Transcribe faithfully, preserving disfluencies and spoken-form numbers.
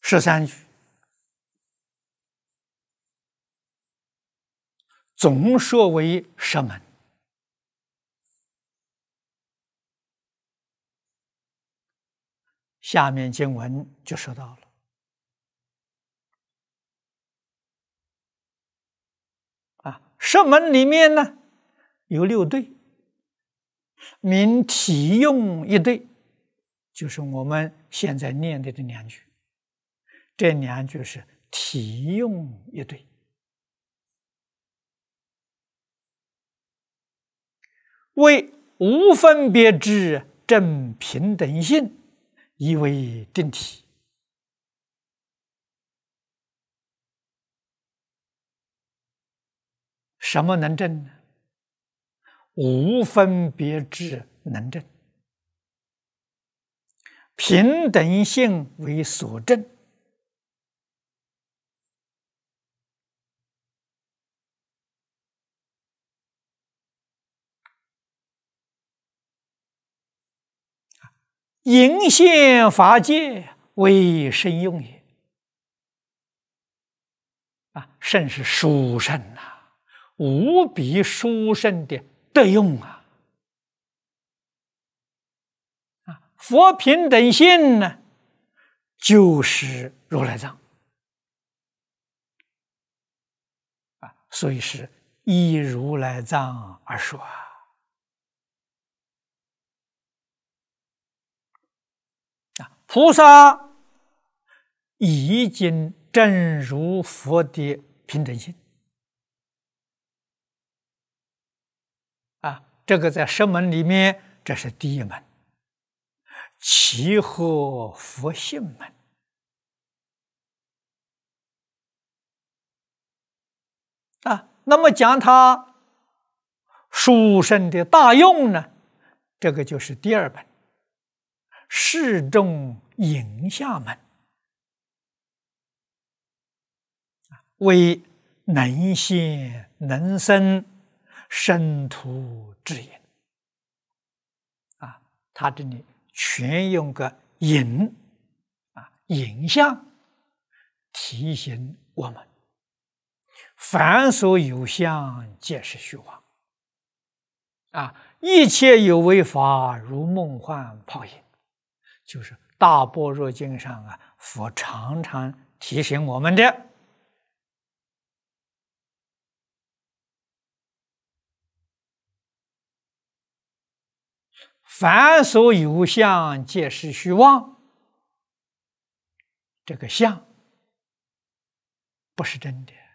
十三句，总说为十门。下面经文就说到了。啊，十门里面呢有六对，名体用一对，就是我们现在念的这两句，这两句是体用一对。为无分别之正平等性，以为定体。什么能证呢？无分别之能证，平等性为所证。隐现法界为圣用也。啊，圣是殊胜啊，无比殊胜的德用啊！啊，佛平等性呢，就是如来藏啊，所以是依如来藏而说啊。菩萨已经证入佛的平等性啊，这个在十门里面，这是第一门，契合佛性门啊。那么讲它殊胜的大用呢，这个就是第二门，示众影下门，为能现能生生土之引啊，他这里全用个影啊，影像提醒我们，凡所有相，皆是虚妄啊，一切有为法，如梦幻泡影。就是大般若经上啊，佛常常提醒我们的。凡所有相，皆是虚妄。这个相不是真的，